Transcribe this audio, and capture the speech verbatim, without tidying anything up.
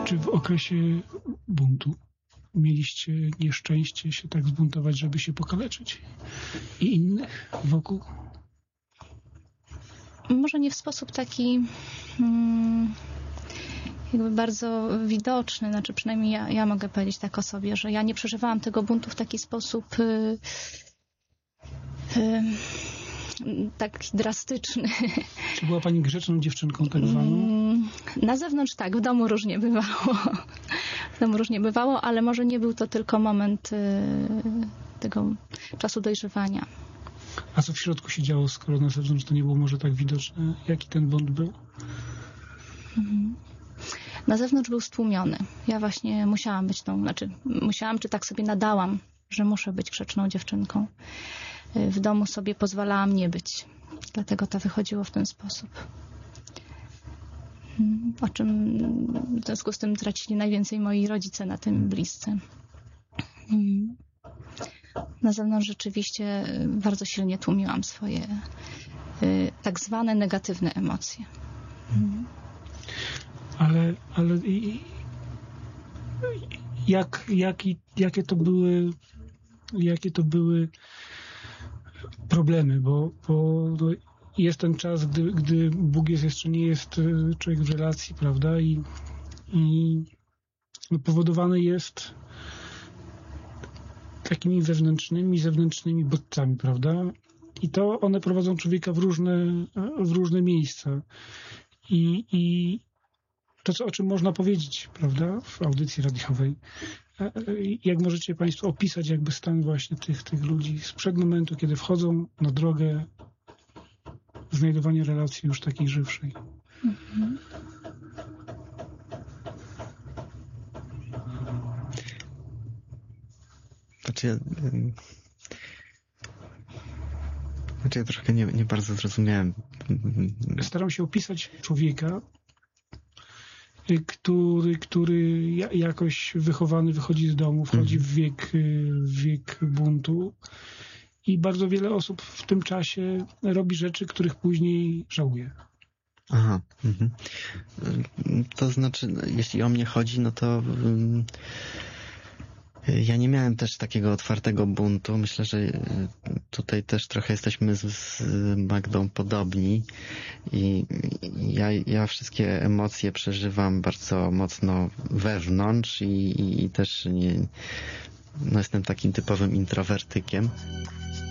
Czy w okresie buntu mieliście nieszczęście się tak zbuntować, żeby się pokaleczyć? I innych wokół? Może nie w sposób taki hmm, jakby bardzo widoczny, znaczy przynajmniej ja, ja mogę powiedzieć tak o sobie, że ja nie przeżywałam tego buntu w taki sposób y, y, tak drastyczny. Czy była pani grzeczną dziewczynką tak zwaną? Na zewnątrz tak, w domu różnie bywało. W domu różnie bywało, ale może nie był to tylko moment y, tego czasu dojrzewania. A co w środku się działo, skoro na zewnątrz to nie było może tak widoczne? Jaki ten bunt był? Mhm. Na zewnątrz był stłumiony. Ja właśnie musiałam być tą, znaczy musiałam, czy tak sobie nadałam, że muszę być grzeczną dziewczynką. W domu sobie pozwalałam nie być. Dlatego to wychodziło w ten sposób. O czym w związku z tym tracili najwięcej moi rodzice na tym bliscy. Na zewnątrz rzeczywiście bardzo silnie tłumiłam swoje tak zwane negatywne emocje. Ale, ale i, jak, jak, jakie to były jakie to były problemy, bo, bo no, jest ten czas, gdy, gdy Bóg jest, jeszcze nie jest człowiek w relacji, prawda? I, i no, powodowany jest takimi wewnętrznymi, zewnętrznymi bodźcami, prawda? I to one prowadzą człowieka w różne, w różne miejsca. I, i to, co, o czym można powiedzieć, prawda, w audycji radiowej. Jak możecie Państwo opisać jakby stan właśnie tych, tych ludzi sprzed momentu, kiedy wchodzą na drogę znajdowania relacji już takiej żywszej? Mhm. Znaczy ja, znaczy ja troszkę nie, nie bardzo zrozumiałem. Staram się opisać człowieka, który, który jakoś wychowany wychodzi z domu, wchodzi w wiek, w wiek buntu i bardzo wiele osób w tym czasie robi rzeczy, których później żałuje. Aha. Mhm. To znaczy, jeśli o mnie chodzi, no to um, ja nie miałem też takiego otwartego buntu. Myślę, że tutaj też trochę jesteśmy z, z Magdą podobni i ja, ja wszystkie emocje przeżywam bardzo mocno wewnątrz i, i, i też nie, no jestem takim typowym introwertykiem.